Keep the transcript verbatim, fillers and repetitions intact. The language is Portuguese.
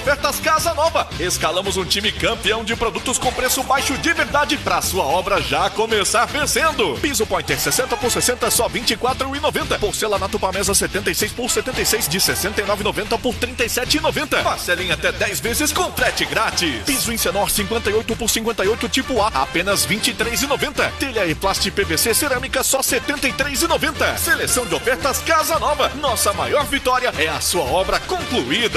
ofertas Casa Nova. Escalamos um time campeão de produtos com preço baixo de verdade para sua obra já começar vencendo. Piso Pointer sessenta por sessenta só vinte e quatro reais e noventa centavos. Porcelanato Pamesa setenta e seis por setenta e seis de sessenta e nove reais e noventa centavos por trinta e sete reais e noventa centavos. Parcelem até dez vezes com frete grátis. Piso Incenor cinquenta e oito por cinquenta e oito tipo A apenas vinte e três reais e noventa centavos. Telha e Plast P V C cerâmica só setenta e três reais e noventa centavos. Seleção de ofertas Casa Nova. Nossa maior vitória é a sua obra concluída.